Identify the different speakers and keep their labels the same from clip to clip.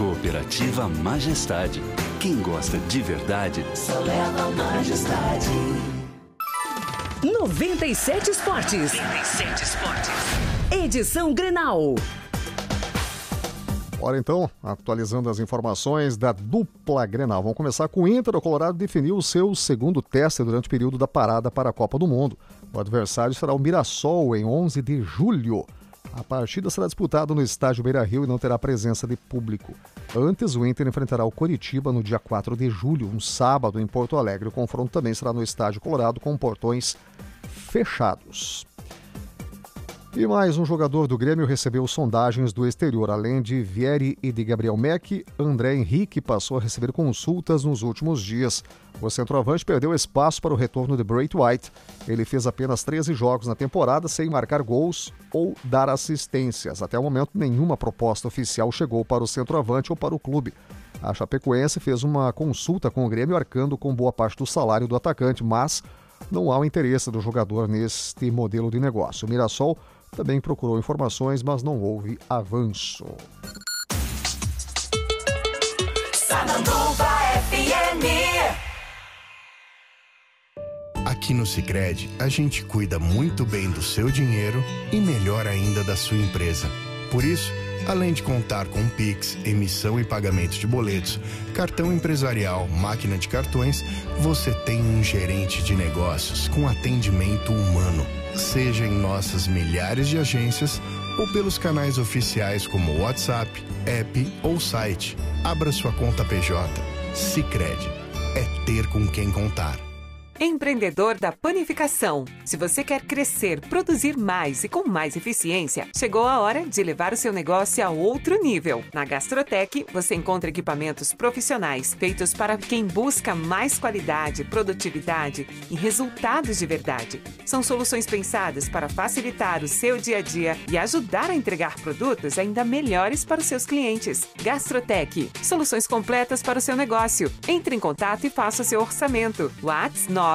Speaker 1: Cooperativa Majestade. Quem gosta de verdade, só leva Majestade.
Speaker 2: 97 Esportes. 97 Esportes. Edição Grenal.
Speaker 3: Ora então, atualizando as informações da dupla Grenal. Vamos começar com o Inter. O Colorado definiu o seu segundo teste durante o período da parada para a Copa do Mundo. O adversário será o Mirassol em 11 de julho. A partida será disputada no estádio Beira-Rio e não terá presença de público. Antes, o Inter enfrentará o Coritiba no dia 4 de julho, um sábado, em Porto Alegre. O confronto também será no estádio Colorado com portões fechados. E mais um jogador do Grêmio recebeu sondagens do exterior. Além de Vieri e de Gabriel Meck, André Henrique passou a receber consultas nos últimos dias. O centroavante perdeu espaço para o retorno de Braith White. Ele fez apenas 13 jogos na temporada sem marcar gols ou dar assistências. Até o momento, nenhuma proposta oficial chegou para o centroavante ou para o clube. A Chapecoense fez uma consulta com o Grêmio, arcando com boa parte do salário do atacante, mas não há o interesse do jogador neste modelo de negócio. O Mirassol também procurou informações, mas não houve avanço.
Speaker 4: Sananduva FM.
Speaker 5: Aqui no Sicredi, a gente cuida muito bem do seu dinheiro e melhor ainda da sua empresa. Por isso, além de contar com Pix, emissão e pagamento de boletos, cartão empresarial, máquina de cartões, você tem um gerente de negócios com atendimento humano. Seja em nossas milhares de agências ou pelos canais oficiais como WhatsApp, app ou site. Abra sua conta PJ. Sicredi. É ter com quem contar.
Speaker 6: Empreendedor da panificação. Se você quer crescer, produzir mais e com mais eficiência, chegou a hora de levar o seu negócio a outro nível. Na Gastrotec, você encontra equipamentos profissionais feitos para quem busca mais qualidade, produtividade e resultados de verdade. São soluções pensadas para facilitar o seu dia a dia e ajudar a entregar produtos ainda melhores para os seus clientes. Gastrotec, soluções completas para o seu negócio. Entre em contato e faça o seu orçamento. WhatsApp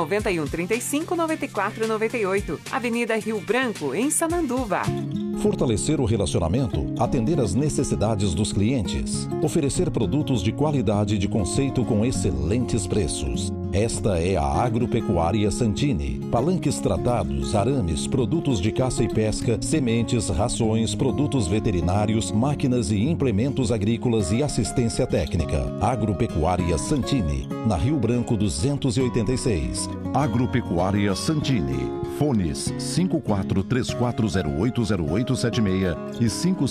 Speaker 6: 99135-9498. Avenida Rio Branco, em Sananduva.
Speaker 7: Fortalecer o relacionamento, atender às necessidades dos clientes, oferecer produtos de qualidade e de conceito com excelentes preços. Esta é a Agropecuária Santini. Palanques tratados, arames, produtos de caça e pesca, sementes, rações, produtos veterinários, máquinas e implementos agrícolas e assistência técnica. Agropecuária Santini, na Rio Branco 286. Agropecuária Santini. Fones 5434080876 e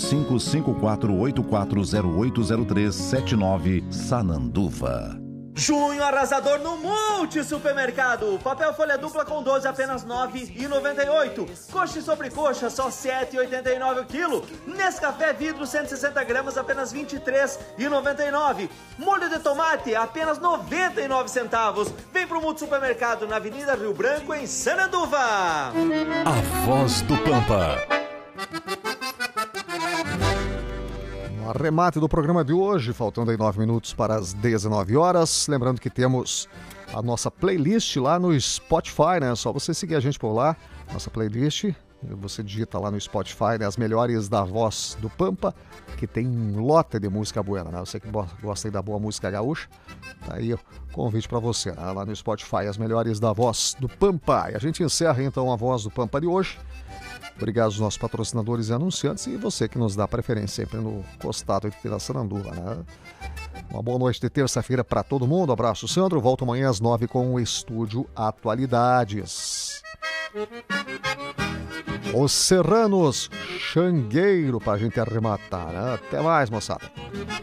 Speaker 7: 555484080379, Sananduva.
Speaker 8: Junho arrasador no Multi Supermercado. Papel folha dupla com 12 apenas R$ 9,98. Coxa e sobrecoxa só R$ 7,89 o quilo. Nescafé vidro 160 gramas apenas R$ 23,99. Molho de tomate apenas 99 centavos. Vem pro Multi Supermercado na Avenida Rio Branco em Sananduva.
Speaker 1: A Voz do Pampa.
Speaker 3: Arremate do programa de hoje, faltando aí 9 minutos para as 19 horas. Lembrando que temos a nossa playlist lá no Spotify, né? É só você seguir a gente por lá, nossa playlist. Você digita lá no Spotify, né? As melhores da Voz do Pampa, que tem um lote de música buena, né? Você que gosta aí da boa música gaúcha, tá aí o convite para você, né? Lá no Spotify, as melhores da Voz do Pampa. E a gente encerra então a Voz do Pampa de hoje. Obrigado aos nossos patrocinadores e anunciantes e você que nos dá preferência sempre no costado aqui da Sananduva, né? Uma boa noite de terça-feira para todo mundo. Abraço, Sandro. Volto amanhã às 9 com o Estúdio Atualidades. Os Serranos, Xangueiro, para a gente arrematar, né? Até mais, moçada.